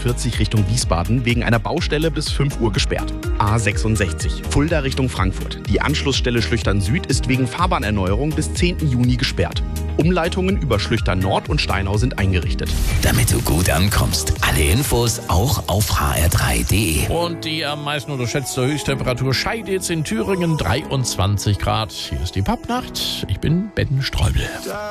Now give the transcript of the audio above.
A42 Richtung Wiesbaden wegen einer Baustelle bis 5 Uhr gesperrt. A66 Fulda Richtung Frankfurt. Die Anschlussstelle Schlüchtern Süd ist wegen Fahrbahnerneuerung bis 10. Juni gesperrt. Umleitungen über Schlüchtern Nord und Steinau sind eingerichtet. Damit du gut ankommst. Alle Infos auch auf hr3.de. Und die am meisten unterschätzte Höchsttemperatur Scheiditz in Thüringen 23 Grad. Hier ist die Pappnacht. Ich bin Ben Streubel.